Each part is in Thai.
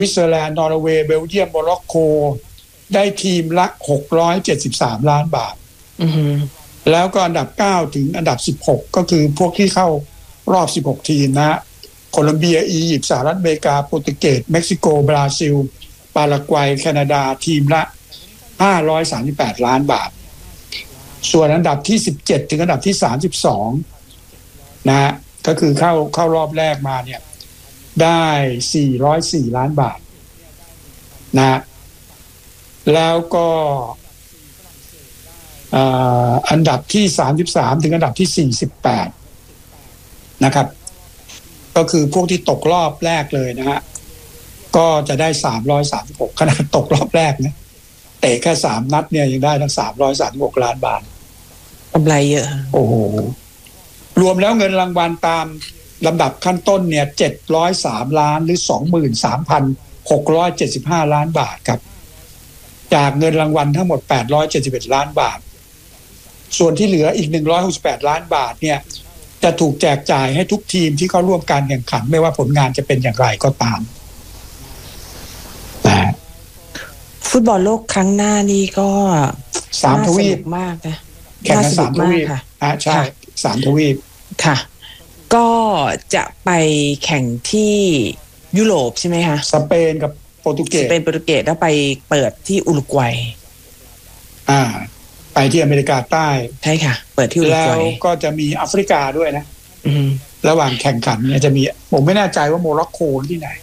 วิตเซอร์แลนด์นอร์เวย์เบลเยียมโมร็อกโกได้ทีมละ673ล้านบาทแล้วก็อันดับ9ถึงอันดับ16ก็คือพวกที่เข้ารอบ16ทีมนะโคลอมเบียอียิปต์สหรัฐอเมริกาโปรตุเกสเม็กซิโกบราซิลปารากวัยแคนาดาทีมละ538ล้านบาทส่วนอันดับที่17ถึงอันดับที่32นะฮะก็คือเข้ารอบแรกมาเนี่ยได้404ล้านบาทนะแล้วก็อันดับที่33ถึงอันดับที่48นะครับก็คือพวกที่ตกรอบแรกเลยนะฮะก็จะได้336ขนาดตกรอบแรกนะเตะแค่3นัดเนี่ยยังได้ทั้ง336ล้านบาทกำไรเยอะโอ้โหรวมแล้วเงินรางวัลตามลำดับขั้นต้นเนี่ย703ล้านหรือ 23,675 ล้านบาทครับจากเงินรางวัลทั้งหมด871ล้านบาทส่วนที่เหลืออีก168ล้านบาทเนี่ยจะถูกแจกจ่ายให้ทุกทีมที่เข้าร่วมการแข่งขันไม่ว่าผลงานจะเป็นอย่างไรก็ตามฟุตบอลโลกครั้งหน้านี่ก็ 3ทวีปมากนะแข่งกัน3ทวีปใช่3ทวีปค่ะก็จะไปแข่งที่ยุโรปใช่ไหมคะสเปนกับโปรตุเกสแล้วไปเปิดที่อุรุกวัยไปที่อเมริกาใต้ใช่ค่ะเปิดที่อุรุกวัยแล้วก็จะมีแอฟริกาด้วยนะระหว่างแข่งขันเนี่ยจะมีผมไม่แน่ใจว่าโมร็อกโกที่ไหน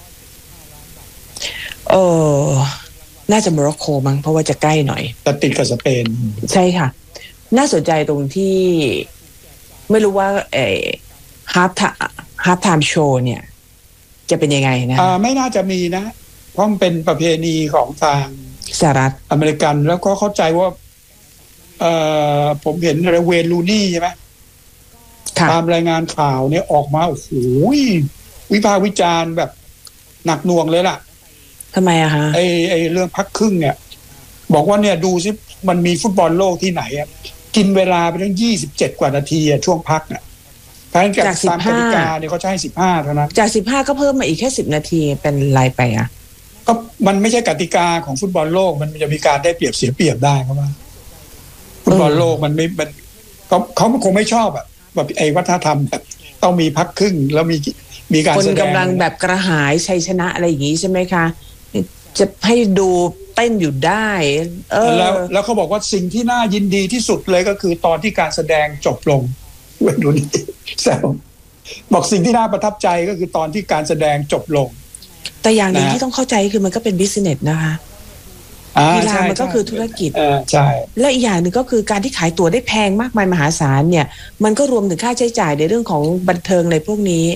น่าจะโมร็อกโกมั้งเพราะว่าจะใกล้หน่อยแต่ติดกับสเปนใช่ค่ะน่าสนใจตรงที่ไม่รู้ว่าฮาล์ฟไทม์โชว์เนี่ยจะเป็นยังไงนะไม่น่าจะมีนะเพราะมันเป็นประเพณีของทางสหรัฐอเมริกันแล้วก็เข้าใจว่าผมเห็นเวย์นรูนี่ใช่ไหมตามรายงานข่าวเนี่ยออกมาโอ้โหวิพากษ์วิจารณ์แบบหนักหน่วงเลยล่ะทำไมอะคะไอเรื่องพักครึ่งเนี่ยบอกว่าเนี่ยดูซิมันมีฟุตบอลโลกที่ไหนอะกินเวลาไปตั้ง27กว่านาทีอะช่วงพักน่ะจากตามกติกาเนี่ยเขาจะให้15เท่านั้นจาก15ก็เพิ่มมาอีกแค่10นาทีเป็นไรไปอะก็มันไม่ใช่กติกาของฟุตบอลโลกมันจะมีการได้เปรียบเสียเปรียบได้เพราะว่าฟุตบอลโลกมันไม่มันเขาคงไม่ชอบแบบไอ้วัฒนธรรมแบบต้องมีพักครึ่งแล้วมีการแสดงคนกำลังแบบกระหายชัยชนะอะไรอย่างงี้ใช่ไหมคะจะให้ดูเต้นอยู่ได้แล้วเขาบอกว่าสิ่งที่น่ายินดีที่สุดเลยก็คือตอนที่การแสดงจบลงเว้นดูนี่แซวบอกสิ่งที่น่าประทับใจก็คือตอนที่การแสดงจบลงแต่อย่างนึงที่ต้องเข้าใจคือมันก็เป็นบิสเนสนะคะกีฬามันก็คือธุรกิจใช่และอีกอย่างหนึ่งก็คือการที่ขายตั๋วได้แพงมากมายมหาศาลเนี่ยมันก็รวมถึงค่าใช้จ่ายในเรื่องของบันเทิงในพวกนี้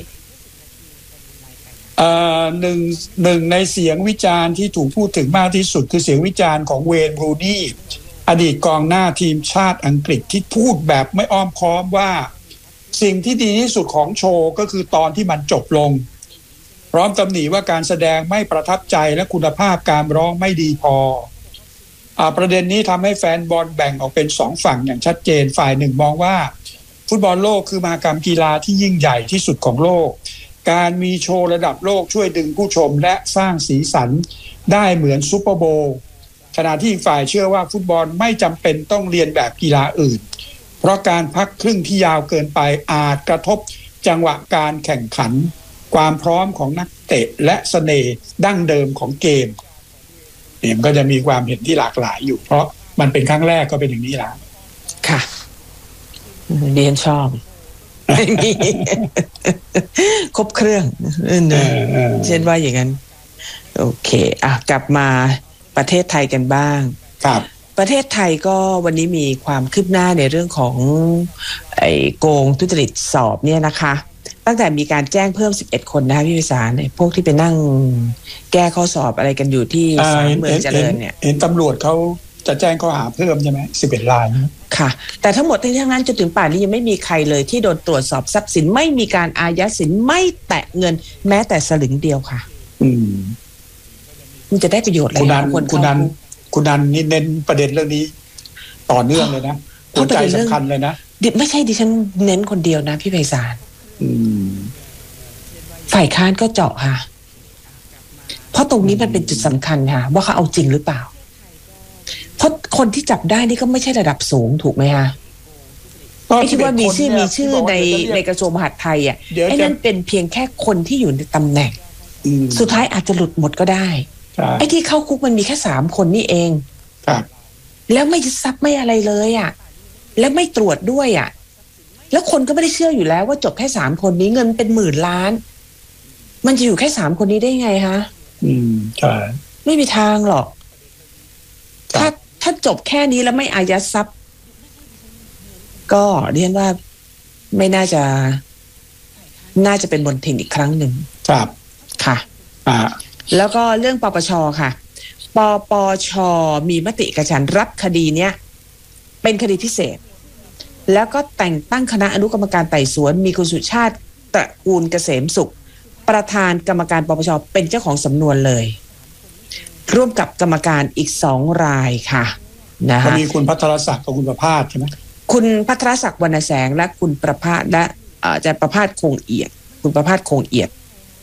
หนึ่งในเสียงวิจารณ์ที่ถูกพูดถึงมากที่สุดคือเสียงวิจารณ์ของเวย์น รูนี่อดีตกองหน้าทีมชาติอังกฤษที่พูดแบบไม่อ้อมค้อมว่าสิ่งที่ดีที่สุดของโชว์ก็คือตอนที่มันจบลงพร้อมตำหนิว่าการแสดงไม่ประทับใจและคุณภาพการร้องไม่ดีพอประเด็นนี้ทำให้แฟนบอลแบ่งออกเป็น2ฝั่งอย่างชัดเจนฝ่ายหนึ่งมองว่าฟุตบอลโลกคือมหกรรมกีฬาที่ยิ่งใหญ่ที่สุดของโลกการมีโชว์ระดับโลกช่วยดึงผู้ชมและสร้างสีสันได้เหมือนซุปเปอร์โบว์ขณะที่ฝ่ายเชื่อว่าฟุตบอลไม่จำเป็นต้องเรียนแบบกีฬาอื่นเพราะการพักครึ่งที่ยาวเกินไปอาจกระทบจังหวะการแข่งขันความพร้อมของนักเตะและเสน่ห์ดั้งเดิมของเกมเนี่ยมันก็จะมีความเห็นที่หลากหลายอยู่เพราะมันเป็นครั้งแรกก็เป็นอย่างนี้แล้วค่ะเรียนชอบครบเครื่องเช่นว่าอย่างนั้นโอเคกลับมาประเทศไทยกันบ้างครับประเทศไทยก็วันนี้มีความคืบหน้าในเรื่องของโกงทุจริตสอบเนี่ยนะคะตั้งแต่มีการแจ้งเพิ่ม11คนนะคะพี่วิสารพวกที่ไปนั่งแก้ข้อสอบอะไรกันอยู่ที่ศาลเมืองเจริญเนี่ยเห็นตำรวจเขาจะแจ้งข้อหาเพิ่มใช่ไหม11 รายค่ะแต่ทั้งหมดทั้งนั้นจนถึงป่านนี้ยังไม่มีใครเลยที่โดนตรวจสอบทรัพย์สินไม่มีการอายัดสินไม่แตะเงินแม้แต่สลึงเดียวค่ะมันจะได้ประโยชน์อะไรคุณนันนี่เน้นประเด็นเรื่องนี้ต่อเนื่องเลยนะหัวใจสำคัญเลยนะไม่ใช่ดิฉันเน้นคนเดียวนะพี่ไพศาลฝ่ายค้านก็เจาะค่ะเพราะตรงนี้มันเป็นจุดสำคัญค่ะว่าเขาเอาจริงหรือเปล่าเพราะคนที่จับได้นี่ก็ไม่ใช่ระดับสูงถูกไหมคะไอ้ที่ว่ามีชื่อในกระทรวงมหาดไทยอ่ะไอ้นั่นเป็นเพียงแค่คนที่อยู่ในตำแหน่งสุดท้ายอาจจะหลุดหมดก็ได้ไอ้ที่เข้าคุกมันมีแค่3 คนนี่เองแล้วไม่ยึดทรัพย์ไม่อะไรเลยอ่ะแล้วไม่ตรวจด้วยอ่ะแล้วคนก็ไม่ได้เชื่ออยู่แล้วว่าจบแค่3 คนนี้เงินเป็นหมื่นล้านมันจะอยู่แค่3 คนนี้ได้ไงคะใช่ไม่มีทางหรอกถ้าจบแค่นี้แล้วไม่อายัดทรัพย์ก็เรียนว่าไม่น่าจะเป็นบนเทนอีกครั้งหนึ่งครับค่ะแล้วก็เรื่องปปชค่ะปปชมีมติเอกฉันท์รับคดีเนี้ยเป็นคดีพิเศษแล้วก็แต่งตั้งคณะอนุกรรมการไต่สวนมีคุณสุชาติตระกูลเกษมสุขประธานกรรมการปปชเป็นเจ้าของสำนวนเลยร่วมกับกรรมการอีก2 รายค่ะนะคะมีคุณภัทรศักดิ์กับคุณประภาสใช่ไหมคุณภัทรศักดิ์วรรณแสงและคุณประภาสและอาจารย์ประภาสคงเอียดคุณประภาสคงเอียด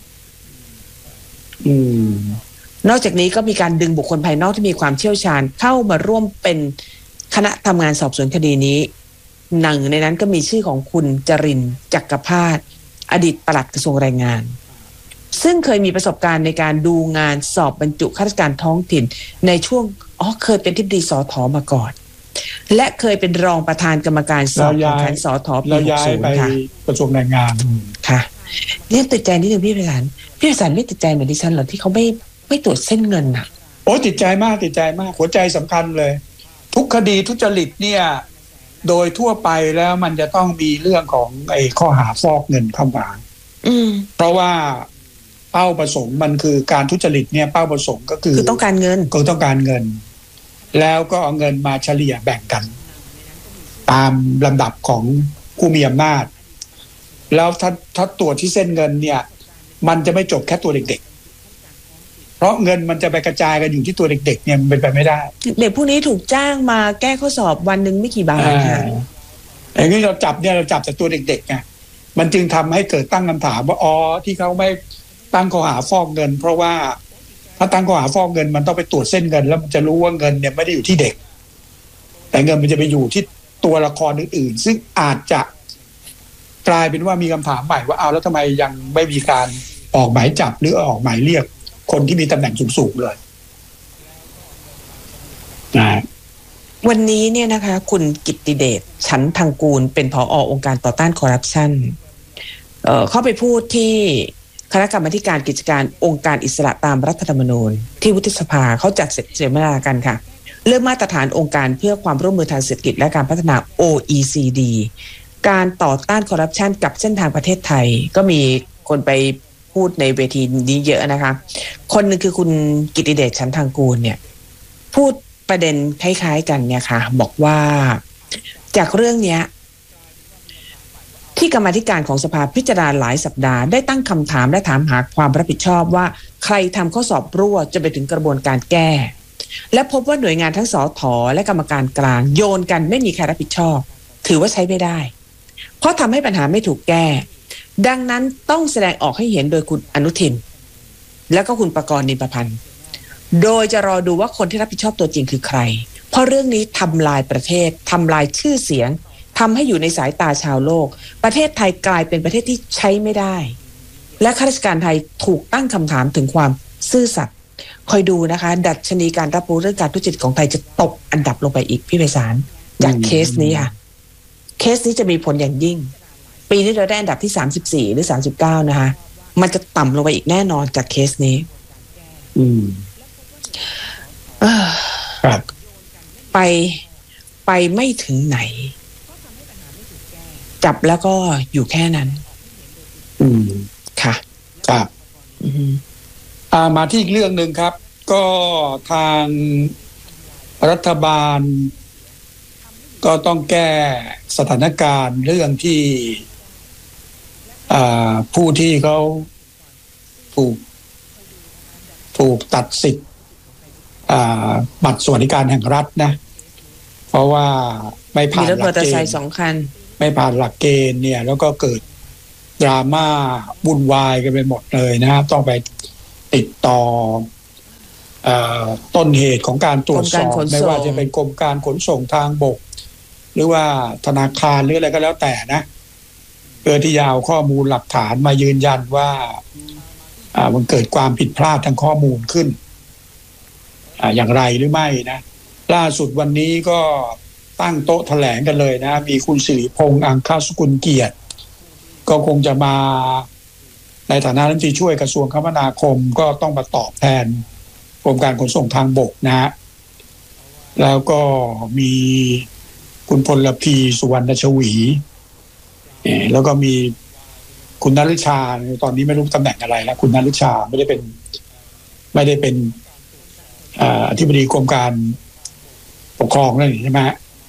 นอกจากนี้ก็มีการดึงบุคคลภายนอกที่มีความเชี่ยวชาญเข้ามาร่วมเป็นคณะทำงานสอบสวนคดีนี้หนึ่งในนั้นก็มีชื่อของคุณจรินทร์จักรพาสอดีตปลัดกระทรวงแรงงานซึ่งเคยมีประสบการณ์ในการดูงานสอบบรรจุข้าราชการท้องถิ่นในช่วงเคยเป็นทิบดีสทมาก่อนและเคยเป็นรองประธานกรรมการสอบแข่งขันสทปี60ค่ะกระทรวงแรงงานค่ะเนี่ยติดใจนิดนึงพี่ไพศาลไม่ติดใจเหมือนดิฉันหรอที่เขาไม่ตรวจเส้นเงินน่ะติดใจมากหัวใจสำคัญเลยทุกคดีทุจริตเนี่ยโดยทั่วไปแล้วมันจะต้องมีเรื่องของข้อหาฟอกเงินเข้ามาเพราะว่าเป้าประสงค์มันคือการทุจริตเนี่ยเป้าประสงค์ก็คือต้องการเงินแล้วก็เอาเงินมาเฉลี่ยแบ่งกันตามลำดับของผู้มีอำนาจแล้วถ้าตรวจที่เส้นเงินเนี่ยมันจะไม่จบแค่ตัวเด็กๆเพราะเงินมันจะไปกระจายกันอยู่ที่ตัวเด็กๆเนี่ยมันเป็นไปไม่ได้เด็กพวกนี้ถูกจ้างมาแก้ข้อสอบวันนึงไม่กี่บาทค่ะอย่างนี้เราจับแต่ตัวเด็กๆไงมันจึงทำให้เกิดตั้งคำถามว่าที่เขาไม่ตั้งข้อหาฟอกเงินเพราะว่าถ้าตั้งข้อหาฟอกเงินมันต้องไปตรวจเส้นเงินแล้วมันจะรู้ว่าเงินเนี่ยไม่ได้อยู่ที่เด็กแต่เงินมันจะไปอยู่ที่ตัวละครอื่นๆซึ่งอาจจะกลายเป็นว่ามีคำถามใหม่ว่าแล้วทำไมยังไม่มีการออกหมายจับหรือออกหมายเรียกคนที่มีตำแหน่งสูงๆเลยวันนี้เนี่ยนะคะคุณกิตติเดชฉันทังกูลเป็นผอ.องค์การต่อต้านคอร์รัปชันเข้าไปพูดที่คณะกรรมาธิการกิจการองค์การอิสระตามรัฐธรรมนูญที่วุฒิสภาเขาจัดเสวนากันค่ะเรื่องมาตรฐานองค์การเพื่อความร่วมมือทางเศรษฐกิจและการพัฒนา OECD การต่อต้านคอร์รัปชันกับเส้นทางประเทศไทยก็มีคนไปพูดในเวทีนี้เยอะนะคะคนหนึ่งคือคุณกิตติเดชฉันทังกูลเนี่ยพูดประเด็นคล้ายๆกันเนี่ยค่ะบอกว่าจากเรื่องเนี้ยที่กรรมาธิการของสภาพิจารณาหลายสัปดาห์ได้ตั้งคำถามและถามหาความรับผิดชอบว่าใครทำข้อสอบรั่วจนไปถึงกระบวนการแก้และพบว่าหน่วยงานทั้งสท.และกรรมการกลางโยนกันไม่มีใครรับผิดชอบถือว่าใช้ไม่ได้เพราะทำให้ปัญหาไม่ถูกแก้ดังนั้นต้องแสดงออกให้เห็นโดยคุณอนุทินและก็คุณประกรณ์ นินประพันธ์โดยจะรอดูว่าคนที่รับผิดชอบตัวจริงคือใครเพราะเรื่องนี้ทำลายประเทศทำลายชื่อเสียงทำให้อยู่ในสายตาชาวโลกประเทศไทยกลายเป็นประเทศที่ใช้ไม่ได้และข้าราชการไทยถูกตั้งคำถามถึงความซื่อสัตย์คอยดูนะคะดัชนีการรับรู้เรื่องการทุจริตของไทยจะตกอันดับลงไปอีกพี่ไพศาลจากเคสนี้ค่ะเคสนี้จะมีผลอย่างยิ่งปีนี้เราได้อันดับที่34หรือ39นะคะมันจะต่ำลงไปอีกแน่นอนจากเคสนี้ครับไปไม่ถึงไหนจับแล้วก็อยู่แค่นั้นค่ะครับมาที่อีกเรื่องหนึ่งครับก็ทางรัฐบาลก็ต้องแก้สถานการณ์เรื่องที่ผู้ที่เขาถูกตัดสิทธิ์บัตรสวัสดิการแห่งรัฐนะเพราะว่าไม่ผ่านหลักเกณฑ์มีรถมอเตอร์ไซค์2 คันไม่ผ่านหลักเกณฑ์เนี่ยแล้วก็เกิดดราม่าวุ่นวายกันไปหมดเลยนะต้องไปติดต่อต้นเหตุของการตรวจสอบไม่ว่าจะเป็นกรมการขนส่งทางบกหรือว่าธนาคารหรืออะไรก็แล้วแต่นะเพื่อที่จะเอาข้อมูลหลักฐานมายืนยันว่ามันเกิดความผิดพลาดทางข้อมูลขึ้นอย่างไรหรือไม่นะล่าสุดวันนี้ก็ตั้งโต๊ะแถลงกันเลยนะมีคุณสิริพงษ์อังคสกุลเกียรติก็คงจะมาในฐานะรัฐมนตรีช่วยกระทรวงคมนาคมก็ต้องมาตอบแทนกรมการขนส่งทางบกนะฮะแล้วก็มีคุณพลพีสุวรรณชวีแล้วก็มีคุณณฤชาตอนนี้ไม่รู้ตำแหน่งอะไรแล้วคุณณฤชาไม่ได้เป็นอธิบดีกรมการปกครองนั่นใช่ไหม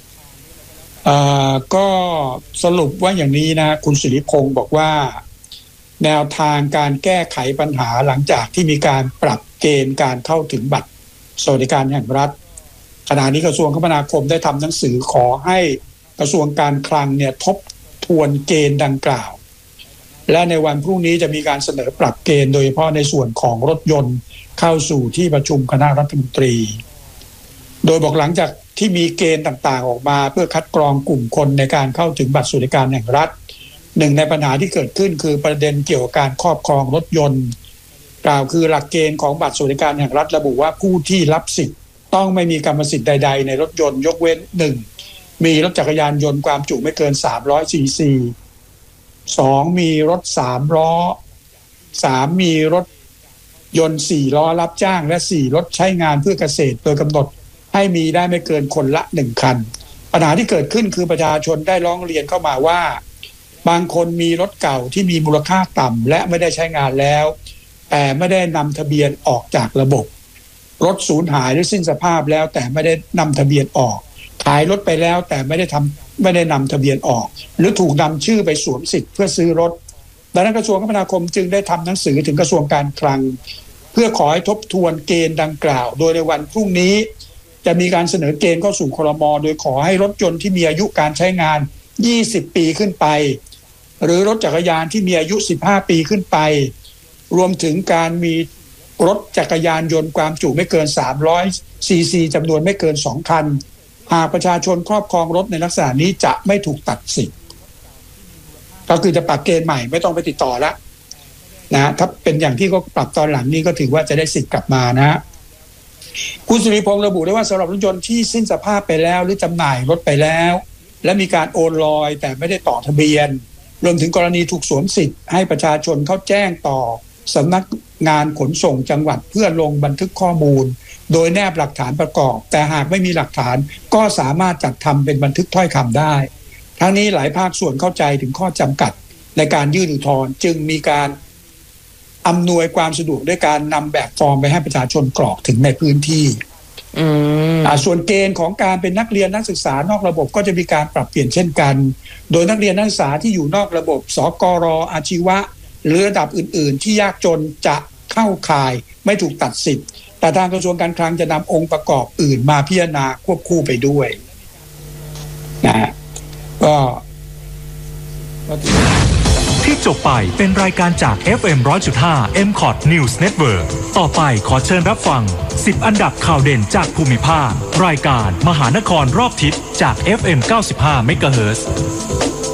ก็สรุปว่าอย่างนี้นะคุณสิริพงษ์บอกว่าแนวทางการแก้ไขปัญหาหลังจากที่มีการปรับเกณฑ์การเข้าถึงบัตรสวัสดิการแห่งรัฐขณะนี้กระทรวงคมนาคมได้ทำหนังสือขอให้กระทรวงการคลังเนี่ยทบทวนเกณฑ์ดังกล่าวและในวันพรุ่งนี้จะมีการเสนอปรับเกณฑ์โดยเฉพาะในส่วนของรถยนต์เข้าสู่ที่ประชุมคณะรัฐมนตรีโดยบอกหลังจากที่มีเกณฑ์ต่างๆออกมาเพื่อคัดกรองกลุ่มคนในการเข้าถึงบัตรสวัสดิการแห่งรัฐหนึ่งในปัญหาที่เกิดขึ้นคือประเด็นเกี่ยวกับการครอบครองรถยนต์กล่าวคือหลักเกณฑ์ของบัตรสวัสดิการแห่งรัฐระบุว่าผู้ที่รับสิทธิ์ต้องไม่มีกรรมสิทธิ์ใดๆในรถยนต์ยกเว้น 1. มีรถจักรยานยนต์ความจุไม่เกิน300ซีซี 2. มีรถ3ล้อ 3. มีรถยนต์4ล้อรับจ้างและ 4. รถใช้งานเพื่อเกษตรโดยกำหนดให้มีได้ไม่เกินคนละ1คันปัญหาที่เกิดขึ้นคือประชาชนได้ร้องเรียนเข้ามาว่าบางคนมีรถเก่าที่มีมูลค่าต่ำและไม่ได้ใช้งานแล้วแต่ไม่ได้นำทะเบียนออกจากระบบรถสูญหายหรือสิ้นสภาพแล้วแต่ไม่ได้นำทะเบียนออกขายรถไปแล้วแต่ไม่ได้นำทะเบียนออกหรือถูกนำชื่อไปสวมสิทธิ์เพื่อซื้อรถดังนั้นกระทรวงคมนาคมจึงได้ทำหนังสือถึงกระทรวงการคลังเพื่อขอให้ทบทวนเกณฑ์ดังกล่าวโดยในวันพรุ่งนี้จะมีการเสนอเกณฑ์เข้าสู่ครม.โดยขอให้รถยนต์ที่มีอายุการใช้งาน20ปีขึ้นไปหรือรถจักรยานที่มีอายุ15ปีขึ้นไปรวมถึงการมีรถจักรยานยนต์ความจุไม่เกิน300ซีซีจำนวนไม่เกิน2คันหากประชาชนครอบครองรถในลักษณะนี้จะไม่ถูกตัดสิทธิ์ก็คือจะปรับเกณฑ์ใหม่ไม่ต้องไปติดต่อแล้วนะถ้าเป็นอย่างที่เขาปรับตอนหลังนี้ก็ถือว่าจะได้สิทธิ์กลับมานะคุณสิริพงษ์ระบุได้ว่าสำหรับรถยนต์ที่สิ้นสภาพไปแล้วหรือจำหน่ายรถไปแล้วและมีการโอนลอยแต่ไม่ได้ต่อทะเบียนรวมถึงกรณีถูกสวมสิทธิ์ให้ประชาชนเขาแจ้งต่อสำนักงานขนส่งจังหวัดเพื่อลงบันทึกข้อมูลโดยแนบหลักฐานประกอบแต่หากไม่มีหลักฐานก็สามารถจัดทำเป็นบันทึกถ้อยคำได้ทั้งนี้หลายภาคส่วนเข้าใจถึงข้อจำกัดในการยื่นอุทธรณ์จึงมีการอำนวยความสะดวกด้วยการนำแบบฟอร์มไปให้ประชาชนกรอกถึงในพื้นที่ส่วนเกณฑ์ของการเป็นนักเรียนนักศึกษานอกระบบก็จะมีการปรับเปลี่ยนเช่นกันโดยนักเรียนนักศึกษาที่อยู่นอกระบบสกร.อาชีวะหรือระดับอื่นๆที่ยากจนจะเข้าข่ายไม่ถูกตัดสิทธิ์แต่ทางกระทรวงการคลังจะนำองค์ประกอบอื่นมาพิจารณาควบคู่ไปด้วยนะฮะก็ที่จบไปเป็นรายการจาก FM 100.5 MCOT News Network ต่อไปขอเชิญรับฟัง10อันดับข่าวเด่นจากภูมิภาครายการมหานครรอบทิศจาก FM 95 MHz